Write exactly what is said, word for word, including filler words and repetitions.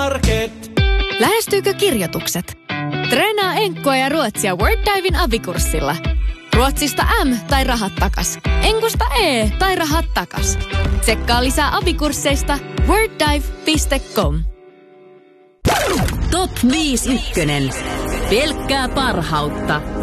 Market. Lähestyykö kirjoitukset? Treenaa enkkua ja ruotsia WordDiven abikurssilla. Ruotsista M tai rahat takas. Enkusta E tai rahat takas. Tsekkaa lisää abikursseista worddive piste com. Top viisi ykkönen. Pelkkää parhautta.